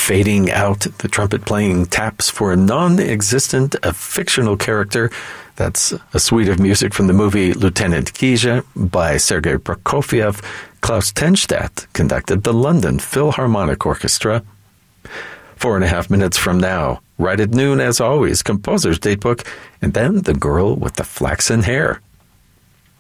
fading out, the trumpet playing taps for a non-existent, a fictional character. That's a suite of music from the movie Lieutenant Kija by Sergei Prokofiev. Klaus Tenstedt conducted the London Philharmonic Orchestra. 4.5 minutes from now, right at noon, as always, Composer's Datebook, and then The Girl with the Flaxen Hair.